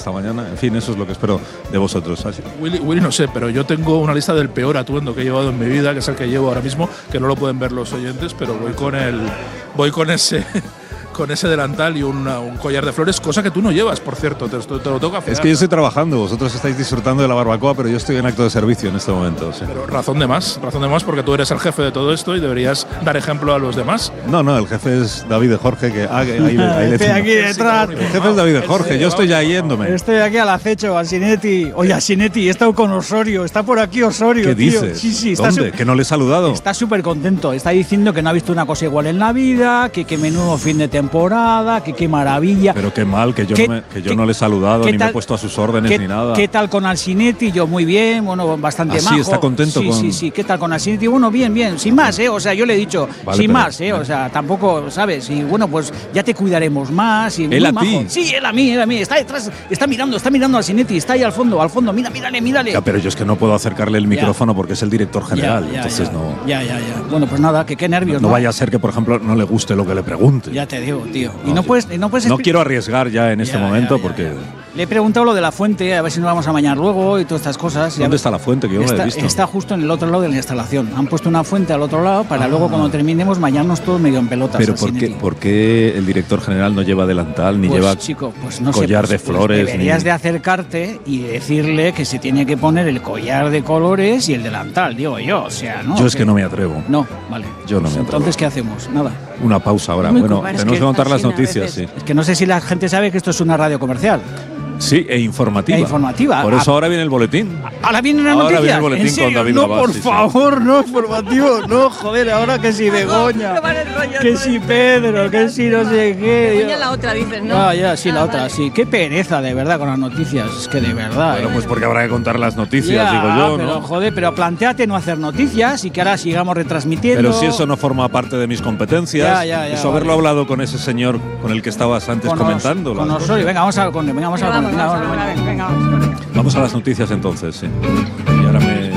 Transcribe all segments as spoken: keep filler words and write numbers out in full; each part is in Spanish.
esta mañana. En fin, eso es lo que espero de vosotros. Así. Willy, Willy, no sé, pero yo tengo una lista del peor atuendo que he llevado en mi vida, que es el que llevo ahora mismo, que no lo pueden ver los oyentes, pero voy con el, voy con ese... con ese delantal y una, un collar de flores, cosa que tú no llevas, por cierto, te, te, te lo toca. Es que yo estoy trabajando, vosotros estáis disfrutando de la barbacoa, pero yo estoy en acto de servicio en este momento. Sí. Pero razón de más, razón de más, porque tú eres el jefe de todo esto y deberías dar ejemplo a los demás. No, no, el jefe es David de Jorge, que ah, ahí, ahí, ahí estoy aquí detrás. El jefe es David de Jorge, yo estoy ya yéndome. Estoy aquí al acecho, Asinetti. Oye, Asinetti, he estado con Osorio, está por aquí Osorio. ¿Qué tío. dices? Sí, sí, está ¿Dónde? ¿Que no le he saludado? Está súper contento, está diciendo que no ha visto una cosa igual en la vida, que qué menudo fin de temporada, que qué maravilla. Pero qué mal, que yo, ¿Qué, no, me, que yo qué, no le he saludado, ni tal, me he puesto a sus órdenes, qué, ni nada. ¿Qué tal con Alcinetti? Yo muy bien, bueno, bastante ¿Ah, majo. Sí, está contento sí, con… Sí, sí, ¿qué tal con Alcinetti? Bueno, bien, bien, sin más, ¿eh? O sea, yo le he dicho, vale, sin pero, más, ¿eh? O sea, tampoco, ¿sabes? Y bueno, pues ya te cuidaremos más. Y ¿Él a majo. ti? Sí, él a mí, él a mí. Está detrás, está mirando, está mirando a Alcinetti, está ahí al fondo, al fondo, mira, mírale, mírale. Ya, pero yo es que no puedo acercarle el micrófono ya. Porque es el director general, ya, ya, entonces ya, no… Ya, ya, ya. Bueno, pues nada, que qué nervios, no, ¿no? no vaya a ser que, por ejemplo, no le guste lo que le pregunte. Ya te digo, tío. Y no, no puedes, y no puedes… No quiero arriesgar ya en este ya, momento ya, ya, porque… Ya. Le he preguntado lo de la fuente, a ver si nos vamos a bañar luego y todas estas cosas. ¿Dónde está la fuente? Que yo no está, la he visto. Está justo en el otro lado de la instalación. Han puesto una fuente al otro lado para ah. luego cuando terminemos bañarnos todos medio en pelotas. Pero ¿por qué, ¿por qué el director general no lleva delantal, ni pues, lleva chico, pues no collar sé, pues, de flores? Pues deberías ni… de acercarte y decirle que se tiene que poner el collar de colores y el delantal, digo yo. O sea, ¿no? Yo es que, que no me atrevo. No, vale. Yo no me atrevo. Entonces, ¿qué hacemos? Nada. Una pausa ahora. Muy bueno, es tenemos que, que contar las noticias, sí. Es que no sé si la gente sabe que esto es una radio comercial. Sí, e informativa. E informativa. Por eso ahora viene el boletín. Ahora viene la noticia. Ahora viene el boletín ¿En serio? con David No, Gabás, por sí, favor, sí. no, informativo. No, joder, ahora que si Begoña, que si Pedro, que si no sé qué. Begoña la otra, dices, ¿no? Ah, ya, sí, ah, la vale. otra, sí. Qué pereza, de verdad, con las noticias. Es que de verdad. Bueno, eh. pues porque habrá que contar las noticias, ya, digo yo, pero, ¿no? Joder, pero planteate no hacer noticias y que ahora sigamos retransmitiendo. Pero si eso no forma parte de mis competencias, ya, ya, ya, eso haberlo vale. hablado con ese señor con el que estabas antes con comentando. Os, con Osorio, venga, vamos a con, venga, vamos a vamos, venga, vamos, venga, vamos, venga, vamos. Vamos a las noticias entonces, sí. Y ahora me,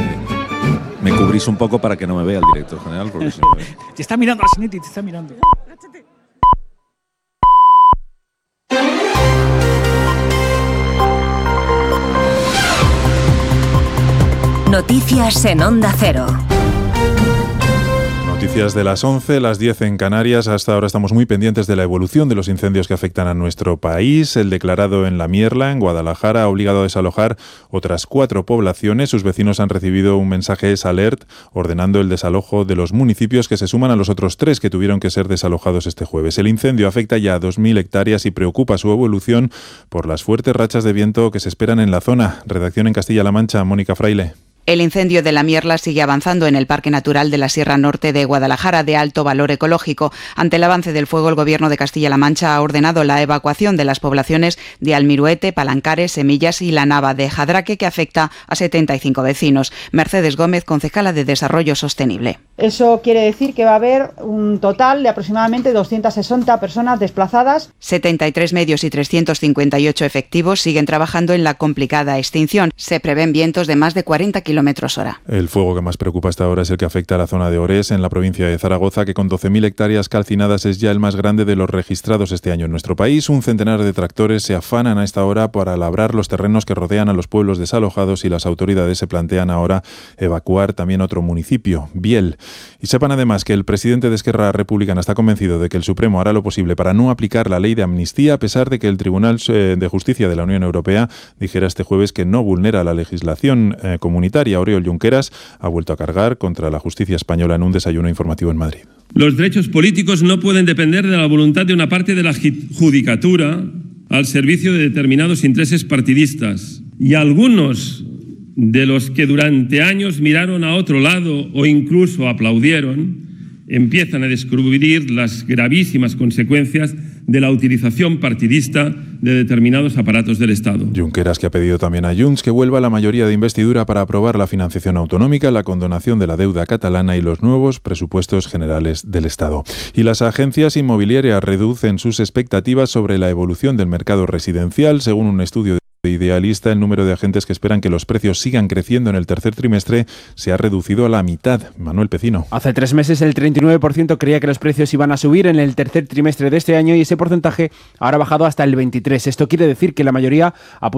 me cubrís un poco para que no me vea el director general. Porque si me… Te está mirando, Asinetti, te está mirando. Noticias en Onda Cero. Noticias de las once, las diez en Canarias. Hasta ahora estamos muy pendientes de la evolución de los incendios que afectan a nuestro país. El declarado en La Mierla, en Guadalajara, ha obligado a desalojar otras cuatro poblaciones. Sus vecinos han recibido un mensaje S Alert ordenando el desalojo de los municipios que se suman a los otros tres que tuvieron que ser desalojados este jueves. El incendio afecta ya a dos mil hectáreas y preocupa su evolución por las fuertes rachas de viento que se esperan en la zona. Redacción en Castilla-La Mancha, Mónica Fraile. El incendio de La Mierla sigue avanzando en el Parque Natural de la Sierra Norte de Guadalajara, de alto valor ecológico. Ante el avance del fuego, el Gobierno de Castilla-La Mancha ha ordenado la evacuación de las poblaciones de Almiruete, Palancares, Semillas y La Nava de Jadraque, que afecta a setenta y cinco vecinos. Mercedes Gómez, concejala de Desarrollo Sostenible. Eso quiere decir que va a haber un total de aproximadamente doscientas sesenta personas desplazadas. setenta y tres medios y trescientos cincuenta y ocho efectivos siguen trabajando en la complicada extinción. Se prevén vientos de más de cuarenta kilómetros hora. El fuego que más preocupa hasta ahora es el que afecta a la zona de Orés, en la provincia de Zaragoza, que con doce mil hectáreas calcinadas es ya el más grande de los registrados este año en nuestro país. Un centenar de tractores se afanan a esta hora para labrar los terrenos que rodean a los pueblos desalojados y las autoridades se plantean ahora evacuar también otro municipio, Biel. Y sepan además que el presidente de Esquerra Republicana está convencido de que el Supremo hará lo posible para no aplicar la ley de amnistía, a pesar de que el Tribunal de Justicia de la Unión Europea dijera este jueves que no vulnera la legislación eh, comunitaria. Oriol Junqueras ha vuelto a cargar contra la justicia española en un desayuno informativo en Madrid. Los derechos políticos no pueden depender de la voluntad de una parte de la judicatura al servicio de determinados intereses partidistas. Y algunos de los que durante años miraron a otro lado o incluso aplaudieron, empiezan a descubrir las gravísimas consecuencias de la utilización partidista de determinados aparatos del Estado. Junqueras, que ha pedido también a Junts que vuelva la mayoría de investidura para aprobar la financiación autonómica, la condonación de la deuda catalana y los nuevos presupuestos generales del Estado. Y las agencias inmobiliarias reducen sus expectativas sobre la evolución del mercado residencial. Según un estudio de Idealista, el número de agentes que esperan que los precios sigan creciendo en el tercer trimestre se ha reducido a la mitad. Manuel Pecino. Hace tres meses el treinta y nueve por ciento creía que los precios iban a subir en el tercer trimestre de este año y ese porcentaje ahora ha bajado hasta el veintitrés por ciento. Esto quiere decir que la mayoría apunta